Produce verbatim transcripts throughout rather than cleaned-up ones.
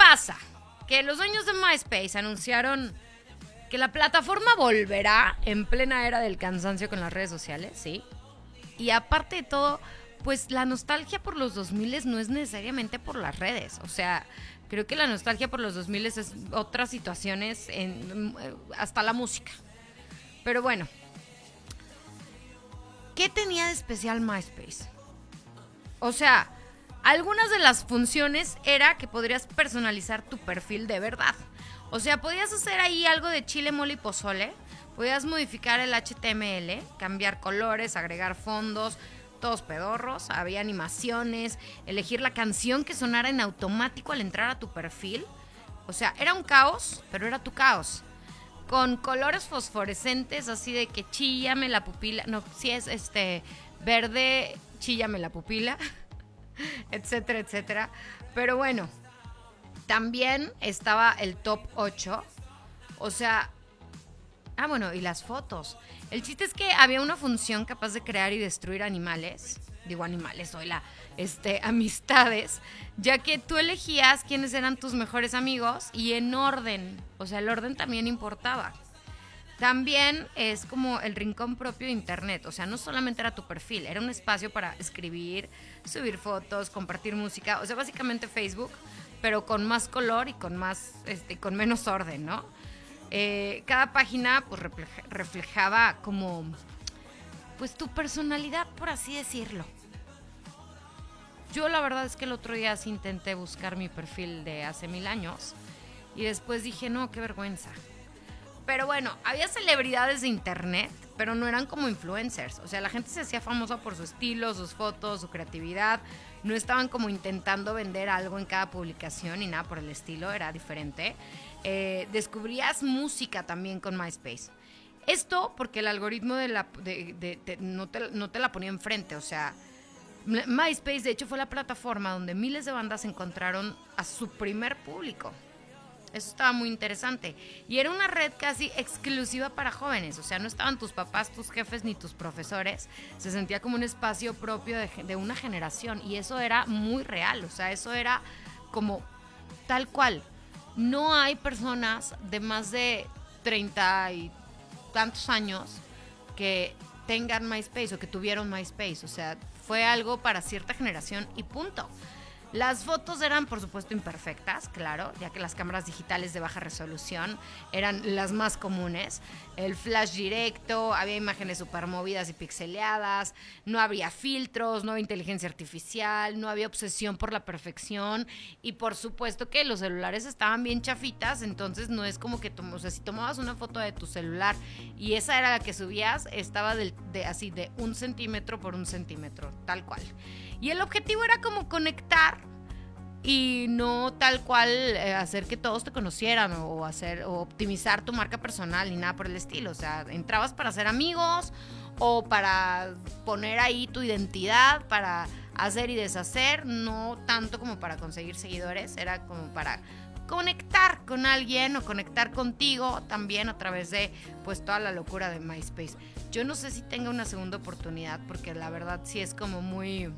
pasa? Que los dueños de MySpace anunciaron que la plataforma volverá en plena era del cansancio con las redes sociales, ¿sí? Y aparte de todo, pues la nostalgia por los dos mil no es necesariamente por las redes. O sea, creo que la nostalgia por los dos mil es otras situaciones, en, hasta la música. Pero bueno, ¿qué tenía de especial MySpace? O sea, algunas de las funciones era que podrías personalizar tu perfil de verdad. O sea, podías hacer ahí algo de chile, mole y pozole. Podías modificar el H T M L, cambiar colores, agregar fondos, todos pedorros. Había animaciones, elegir la canción que sonara en automático al entrar a tu perfil. O sea, era un caos, pero era tu caos. Con colores fosforescentes, así de que chíllame la pupila. No, si es este verde, chíllame la pupila. Etcétera, etcétera. Pero bueno, también estaba el top ocho. O sea, ah, bueno, y las fotos. El chiste es que había una función capaz de crear y destruir animales. Digo animales, oíla, este, amistades. Ya que tú elegías quiénes eran tus mejores amigos y en orden. O sea, el orden también importaba. También es como el rincón propio de internet. O sea, no solamente era tu perfil, era un espacio para escribir, subir fotos, compartir música. O sea, básicamente Facebook, pero con más color y con más, este, con menos orden, ¿no? Eh, cada página pues refleja, reflejaba como pues tu personalidad, por así decirlo. Yo la verdad es que el otro día sí intenté buscar mi perfil de hace mil años y después dije, no, qué vergüenza. Pero bueno, había celebridades de internet, pero no eran como influencers. O sea, la gente se hacía famosa por su estilo, sus fotos, su creatividad. No estaban como intentando vender algo en cada publicación ni nada por el estilo, era diferente. Eh, descubrías música también con MySpace. Esto porque el algoritmo de la, de, de, de, no, te, no te la ponía enfrente. O sea, MySpace de hecho fue la plataforma donde miles de bandas encontraron a su primer público. Eso estaba muy interesante. Y era una red casi exclusiva para jóvenes. O sea, no estaban tus papás, tus jefes ni tus profesores. Se sentía como un espacio propio de, de una generación. Y eso era muy real. O sea, eso era como tal cual. No hay personas de más de treinta y tantos años que tengan MySpace o que tuvieron MySpace. O sea, fue algo para cierta generación y punto. Las fotos eran, por supuesto, imperfectas, claro, ya que las cámaras digitales de baja resolución eran las más comunes. El flash directo, había imágenes súper movidas y pixeleadas, no había filtros, no había inteligencia artificial, no había obsesión por la perfección y, por supuesto, que los celulares estaban bien chafitas, entonces no es como que, o sea, si tomabas una foto de tu celular y esa era la que subías, estaba de, de, así de un centímetro por un centímetro, tal cual. Y el objetivo era como conectar y no tal cual eh, hacer que todos te conocieran o hacer o optimizar tu marca personal ni nada por el estilo. O sea, entrabas para ser amigos o para poner ahí tu identidad, para hacer y deshacer, no tanto como para conseguir seguidores, era como para conectar con alguien o conectar contigo también a través de pues toda la locura de MySpace. Yo no sé si tenga una segunda oportunidad porque la verdad sí es como muy...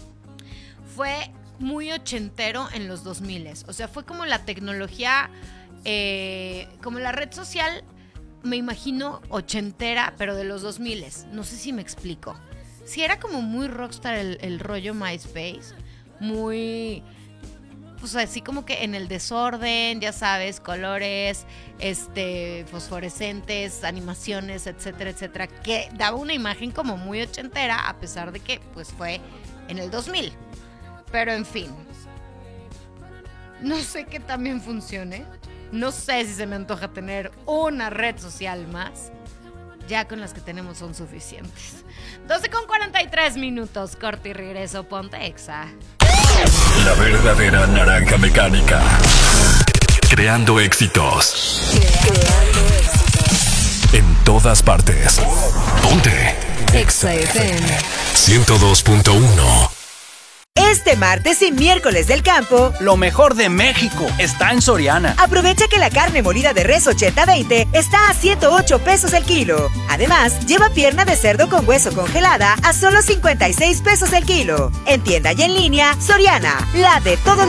Fue muy ochentero en los dos mil. O sea, fue como la tecnología, eh, como la red social, me imagino, ochentera, pero de los dos mil. No sé si me explico. Sí, era como muy rockstar el, el rollo MySpace. Muy... Pues así como que en el desorden, ya sabes, colores, este, fosforescentes, animaciones, etcétera, etcétera, que daba una imagen como muy ochentera, a pesar de que pues fue en el dos mil. Pero en fin, no sé qué también funcione. No sé si se me antoja tener una red social más. Ya con las que tenemos son suficientes. doce con cuarenta y tres minutos, corte y regreso, ponte Exa. La verdadera naranja mecánica. Creando éxitos. Creando éxitos. En todas partes. Ponte Exa F M ciento dos punto uno. Este martes y miércoles del campo, lo mejor de México está en Soriana. Aprovecha que la carne molida de res ochenta veinte está a ciento ocho pesos el kilo. Además, lleva pierna de cerdo con hueso congelada a solo cincuenta y seis pesos el kilo. En tienda y en línea, Soriana, la de todo